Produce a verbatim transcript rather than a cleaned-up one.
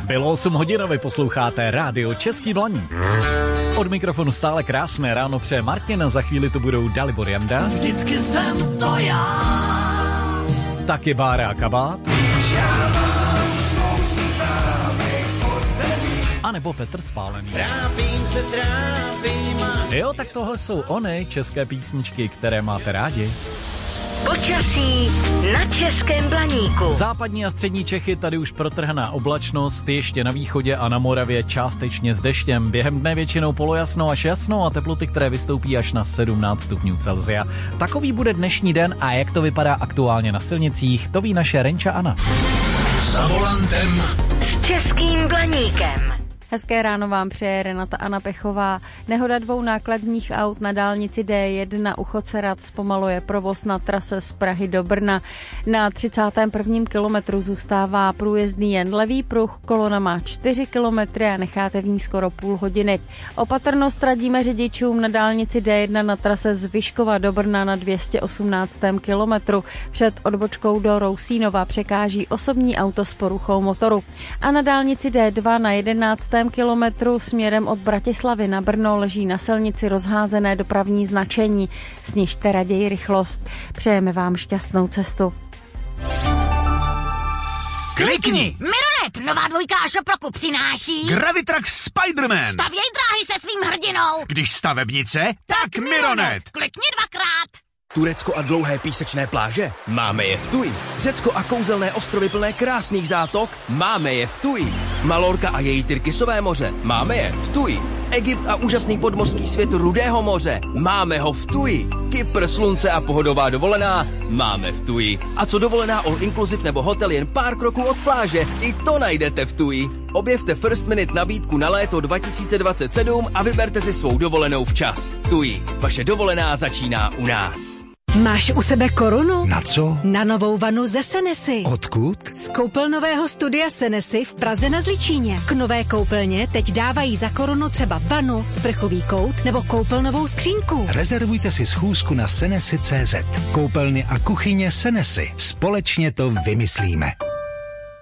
Bylo osm hodin a vy posloucháte rádio Český Blaník. Od mikrofonu stále krásné ráno přeje Martin, za chvíli to budou Dalibor Janda. Vždycky jsem to já. Taky Bára a Kabát. A nebo Petr Spálený. Trápím se, trápím a... Jo, tak tohle jsou ony české písničky, které máte rádi. Počasí na Českém Blaníku. Západní a střední Čechy, tady už protrhaná oblačnost, ještě na východě a na Moravě částečně s deštěm. Během dne většinou polojasno až jasno a teploty, které vystoupí až na sedmnáct stupňů Celsia. Takový bude dnešní den a jak to vypadá aktuálně na silnicích, to ví naše Renča Anna. Za volantem S Českým Blaníkem. Hezké ráno vám přeje Renata Anna Pechová. Nehoda dvou nákladních aut na dálnici D jedna u Chocerat zpomaluje provoz na trase z Prahy do Brna. Na třicátém prvním kilometru zůstává průjezdný jen levý pruh, kolona má čtyři kilometry a necháte v ní skoro půl hodiny. Opatrnost radíme řidičům na dálnici D jedna na trase z Vyškova do Brna na dvě stě osmnáctém kilometru. Před odbočkou do Rousínova překáží osobní auto s poruchou motoru. A na dálnici D dva na jedenáctém kilometru směrem od Bratislavy na Brno leží na silnici rozházené dopravní značení. Snižte raději rychlost. Přejeme vám šťastnou cestu. Klikni! Mironet, nová dvojka Šoproku přináší Gravitrax Spiderman. Stavěj dráhy se svým hrdinou. Když stavebnice, tak Mironet. Klikni dvakrát. Turecko a dlouhé písečné pláže? Máme je v Tuji. Řecko a kouzelné ostrovy plné krásných zátok? Máme je v Tuji. Malorka a její Tyrkisové moře? Máme je v Tuji. Egypt a úžasný podmořský svět Rudého moře? Máme ho v Tuji. Kypr, slunce a pohodová dovolená? Máme v Tuji. A co dovolená all inclusive nebo hotel jen pár kroků od pláže? I to najdete v Tuji. Objevte First Minute nabídku na léto dva tisíce dvacet sedm a vyberte si svou dovolenou včas. Tuji. Vaše dovolená začíná u nás. Máš u sebe korunu? Na co? Na novou vanu ze Senesy. Odkud? Z koupelnového studia Senesy v Praze na Zličíně. K nové koupelně teď dávají za korunu třeba vanu, sprchový kout nebo koupelnovou skřínku. Rezervujte si schůzku na senesy tečka cé zet. Koupelny a kuchyně Senesy. Společně to vymyslíme.